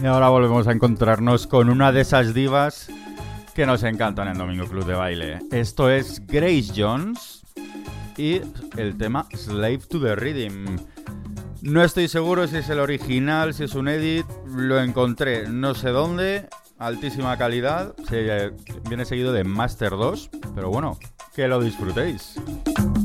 Y ahora volvemos a encontrarnos con una de esas divas que nos encantan en Domingo Club de Baile. Esto es Grace Jones y el tema Slave to the Rhythm. No estoy seguro si es el original, si es un edit. Lo encontré no sé dónde. Altísima calidad. Viene seguido de Master 2. Pero bueno, que lo disfrutéis.